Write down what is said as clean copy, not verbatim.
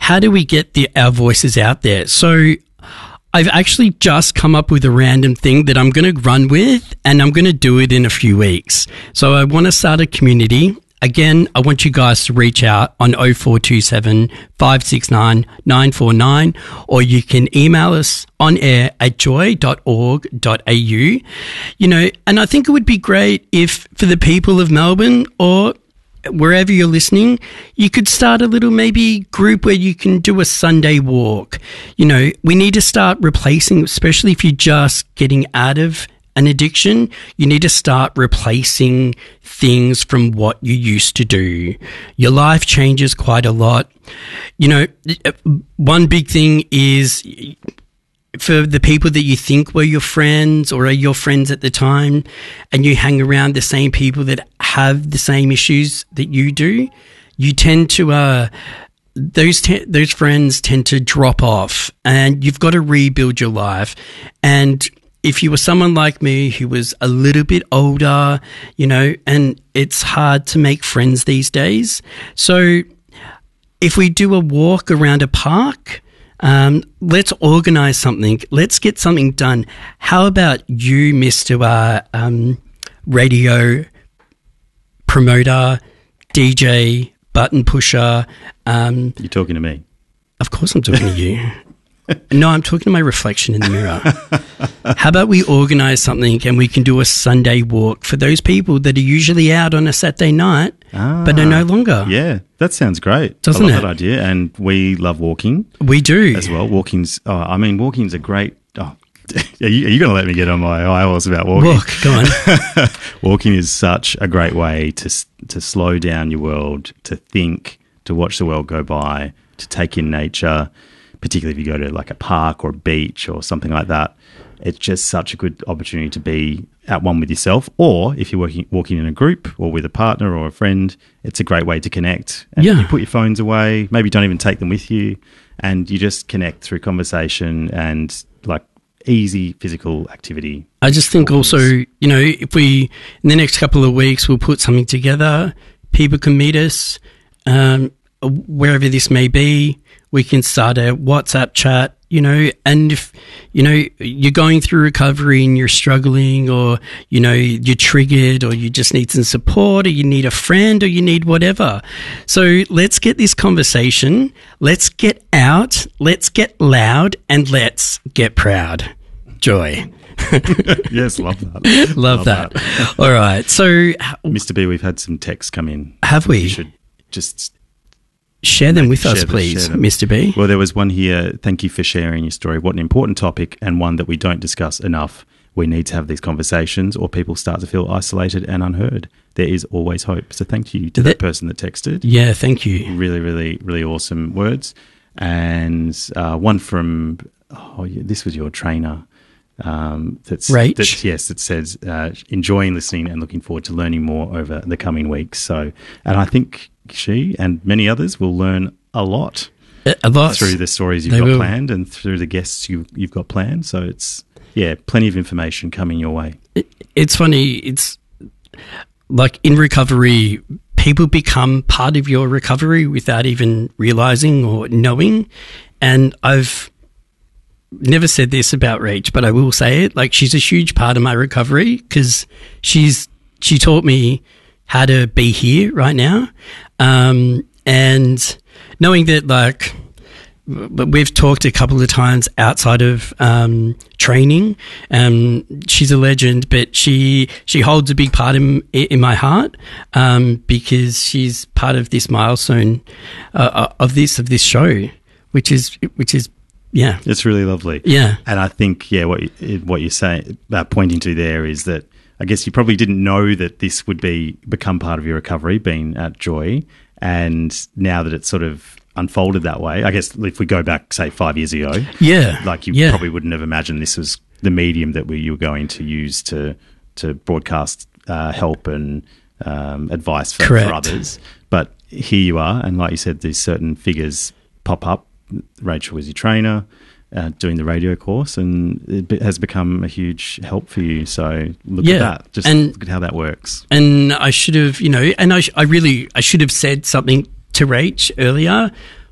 how do we get our voices out there? So I've actually just come up with a random thing that I'm going to run with, and I'm going to do it in a few weeks. So I want to start a community. Again, I want you guys to reach out on 0427 569 949, or you can email us on air at joy.org.au. You know, and I think it would be great if for the people of Melbourne or wherever you're listening, you could start a little maybe group where you can do a Sunday walk. You know, we need to start replacing, especially if you're just getting out of an addiction, you need to start replacing things from what you used to do. Your life changes quite a lot. You know, one big thing is for the people that you think were your friends or are your friends at the time, and you hang around the same people that have the same issues that you do, you tend to those friends tend to drop off, and you've got to rebuild your life. And if you were someone like me who was a little bit older, you know, and it's hard to make friends these days. So if we do a walk around a park, let's organize something. Let's get something done. How about you, Mr. Radio promoter, DJ, button pusher? You're talking to me. Of course I'm talking to you. No, I'm talking to my reflection in the mirror. How about we organise something and we can do a Sunday walk for those people that are usually out on a Saturday night but are no longer? Yeah, that sounds great. Doesn't I love it? that idea, and we love walking. We do. As well. Walking's a great... Oh, are you going to let me get on my high horse about walking? Walk, go on. Walking is such a great way to slow down your world, to think, to watch the world go by, to take in nature, particularly if you go to like a park or a beach or something like that. It's just such a good opportunity to be at one with yourself, or if you're walking in a group or with a partner or a friend, it's a great way to connect. And you put your phones away, maybe don't even take them with you, and you just connect through conversation and like easy physical activity. I just think also, you know, if we, in the next couple of weeks, we'll put something together, people can meet us, wherever this may be. We can start a WhatsApp chat, you know, and if, you know, you're going through recovery and you're struggling, or, you know, you're triggered, or you just need some support, or you need a friend, or you need whatever. So let's get this conversation. Let's get out. Let's get loud, and let's get proud. Joy. Yes, love that. Love that. All right. So, Mr. B, we've had some texts come in. Have we? You should just share them with us, please, Mr. B. Well, there was one here. Thank you for sharing your story. What an important topic, and one that we don't discuss enough. We need to have these conversations, or people start to feel isolated and unheard. There is always hope. So thank you to that person that texted. Yeah, thank you. Really, really, really awesome words. And one from, this was your trainer. That's Rach. Yes, it says enjoying listening and looking forward to learning more over the coming weeks. So, and I think she and many others will learn a lot through the stories you've got planned, and through the guests you've got planned. So it's plenty of information coming your way. It's funny. It's like in recovery, people become part of your recovery without even realizing or knowing. And I've never said this about Rach, but I will say it. Like, she's a huge part of my recovery, because she taught me how to be here right now. And knowing that, like, we've talked a couple of times outside of training. She's a legend, but she holds a big part in my heart, because she's part of this milestone of this show, which is. Yeah, it's really lovely. Yeah, and I think what you're saying, pointing to there, is that I guess you probably didn't know that this would become part of your recovery, being at Joy, and now that it's sort of unfolded that way, I guess if we go back, say, 5 years ago, like you probably wouldn't have imagined this was the medium that you were going to use to broadcast help and advice for others. But here you are, and like you said, these certain figures pop up. Rachel was your trainer, doing the radio course, and it has become a huge help for you. So look at that. Just look at how that works. And I should have, I should have said something to Rach earlier,